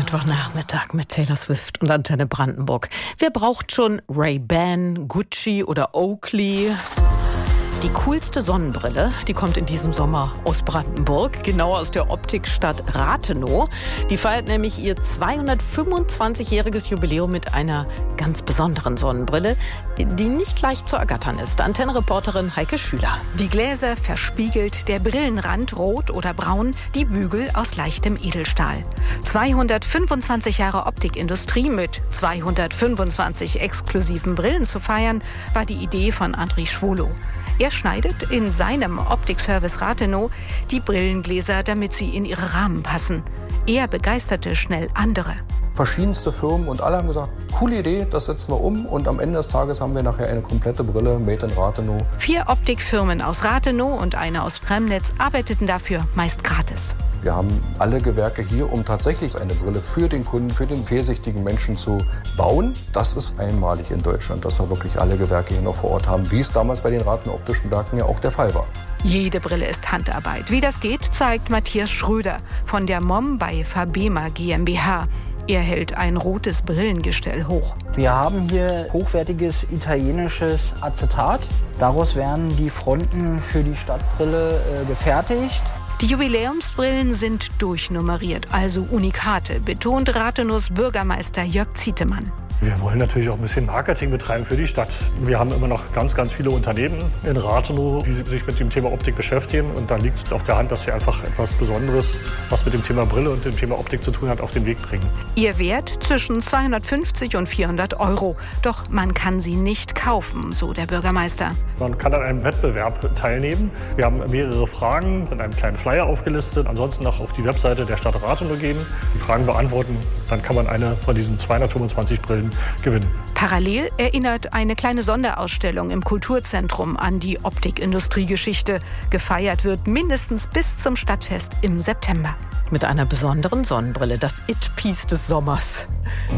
Mittwochnachmittag mit Taylor Swift und Antenne Brandenburg. Wer braucht schon Ray-Ban, Gucci oder Oakley? Die coolste Sonnenbrille, die kommt in diesem Sommer aus Brandenburg, genauer aus der Optikstadt Rathenow. Die feiert nämlich ihr 225-jähriges Jubiläum mit einer ganz besonderen Sonnenbrille, die nicht leicht zu ergattern ist. Antenne-Reporterin Heike Schüler. Die Gläser verspiegelt, der Brillenrand rot oder braun, die Bügel aus leichtem Edelstahl. 225 Jahre Optikindustrie mit 225 exklusiven Brillen zu feiern, war die Idee von André Schwolow. Er schneidet in seinem Optikservice Rathenow die Brillengläser, damit sie in ihre Rahmen passen. Er begeisterte schnell andere. Verschiedenste Firmen und alle haben gesagt, coole Idee, das setzen wir um. Und am Ende des Tages haben wir nachher eine komplette Brille made in Rathenow. 4 Optikfirmen aus Rathenow und eine aus Premnitz arbeiteten dafür meist gratis. Wir haben alle Gewerke hier, um tatsächlich eine Brille für den Kunden, für den fehlsichtigen Menschen zu bauen. Das ist einmalig in Deutschland, dass wir wirklich alle Gewerke hier noch vor Ort haben, wie es damals bei den Rathenow Optischen Werken ja auch der Fall war. Jede Brille ist Handarbeit. Wie das geht, zeigt Matthias Schröder von der MOM bei Fabema GmbH. Er hält ein rotes Brillengestell hoch. Wir haben hier hochwertiges italienisches Acetat. Daraus werden die Fronten für die Stadtbrille gefertigt. Die Jubiläumsbrillen sind durchnummeriert, also Unikate, betont Rathenows Bürgermeister Jörg Zietemann. Wir wollen natürlich auch ein bisschen Marketing betreiben für die Stadt. Wir haben immer noch ganz viele Unternehmen in Rathenow, die sich mit dem Thema Optik beschäftigen. Und da liegt es auf der Hand, dass wir einfach etwas Besonderes, was mit dem Thema Brille und dem Thema Optik zu tun hat, auf den Weg bringen. Ihr Wert zwischen 250 und 400 €. Doch man kann sie nicht kaufen, so der Bürgermeister. Man kann an einem Wettbewerb teilnehmen. Wir haben mehrere Fragen in einem kleinen Flyer aufgelistet. Ansonsten noch auf die Webseite der Stadt Rathenow gehen, die Fragen beantworten. Dann kann man eine von diesen 225 Brillen gewinnen. Parallel erinnert eine kleine Sonderausstellung im Kulturzentrum an die Optikindustriegeschichte. Gefeiert wird mindestens bis zum Stadtfest im September. Mit einer besonderen Sonnenbrille, das It-Piece des Sommers.